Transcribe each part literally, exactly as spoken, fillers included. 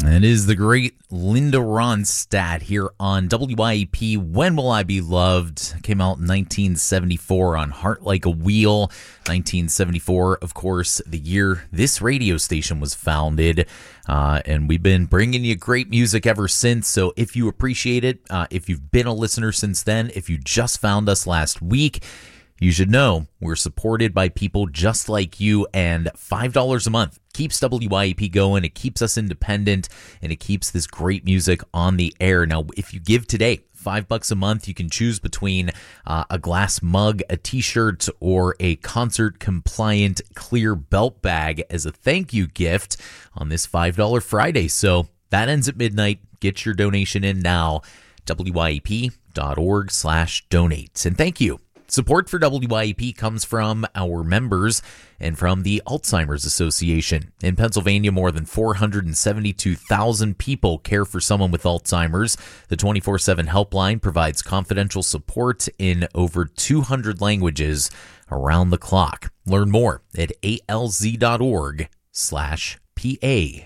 It is the great Linda Ronstadt here on W I E P. When Will I Be Loved? Came out in nineteen seventy-four on Heart Like a Wheel. nineteen seventy-four, of course, the year this radio station was founded. Uh, and we've been bringing you great music ever since. So if you appreciate it, uh, if you've been a listener since then, if you just found us last week, you should know we're supported by people just like you, and five dollars a month keeps W I E P going. It keeps us independent, and it keeps this great music on the air. Now, if you give today, five bucks a month, you can choose between uh, a glass mug, a t-shirt, or a concert-compliant clear belt bag as a thank you gift on this five dollars Friday. So that ends at midnight. Get your donation in now. W I E P dot org slash donate. And thank you. Support for W I E P comes from our members and from the Alzheimer's Association. In Pennsylvania, more than four hundred seventy-two thousand people care for someone with Alzheimer's. The twenty-four seven helpline provides confidential support in over two hundred languages around the clock. Learn more at A L Z dot org slash P A.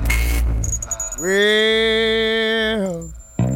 Well...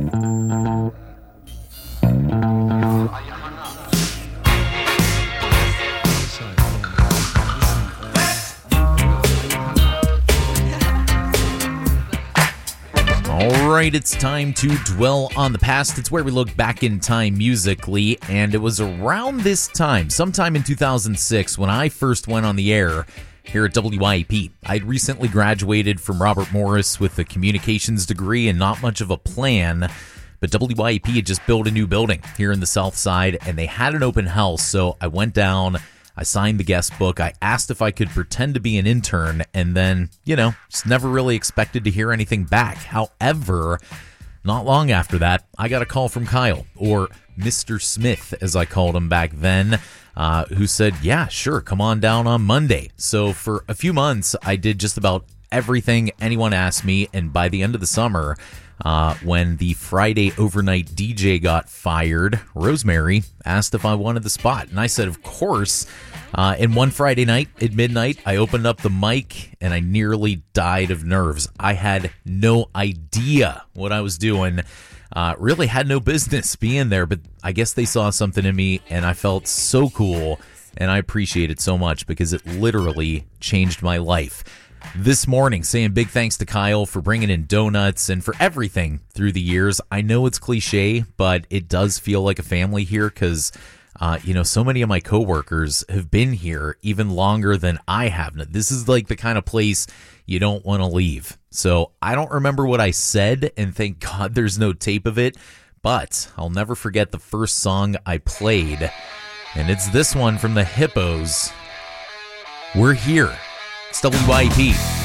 All right, it's time to dwell on the past. It's where we look back in time musically, and it was around this time, sometime in two thousand six, when I first went on the air here at W I E P. I'd recently graduated from Robert Morris with a communications degree and not much of a plan, but W I E P had just built a new building here in the South Side, and they had an open house, so I went down, I signed the guest book, I asked if I could pretend to be an intern, and then, you know, just never really expected to hear anything back. However, not long after that, I got a call from Kyle, or Mister Smith, as I called him back then, uh, who said, yeah, sure, come on down on Monday. So for a few months, I did just about everything anyone asked me, and by the end of the summer, Uh, when the Friday overnight D J got fired, Rosemary asked if I wanted the spot, and I said, of course. Uh, and one Friday night at midnight, I opened up the mic, and I nearly died of nerves. I had no idea what I was doing. Uh, really had no business being there, but I guess they saw something in me, and I felt so cool, and I appreciate it so much because it literally changed my life. This morning, saying big thanks to Kyle for bringing in donuts and for everything through the years. I know it's cliche, but it does feel like a family here because, uh, you know, so many of my coworkers have been here even longer than I have. Now, this is like the kind of place you don't want to leave. So I don't remember what I said, and thank God there's no tape of it, but I'll never forget the first song I played, and it's this one from the Hippos. We're here. It's W I E P.